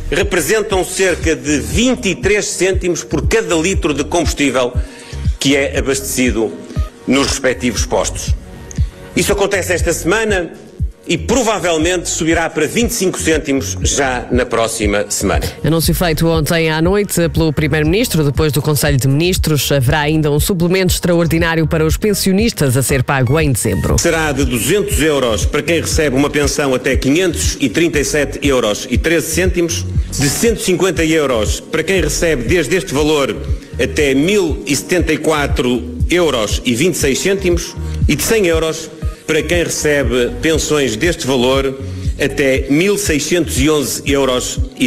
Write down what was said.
representam cerca de 23 cêntimos por cada litro de combustível que é abastecido nos respectivos postos. Isso acontece esta semana e provavelmente subirá para 25 cêntimos já na próxima semana. Anúncio feito ontem à noite pelo Primeiro-Ministro, depois do Conselho de Ministros. Haverá ainda um suplemento extraordinário para os pensionistas a ser pago em dezembro. Será de 200 euros para quem recebe uma pensão até 537 euros e 13 cêntimos, de 150 euros para quem recebe desde este valor até 1.074 euros e 26 cêntimos e de 100 euros para quem recebe pensões deste valor até 1.611 euros e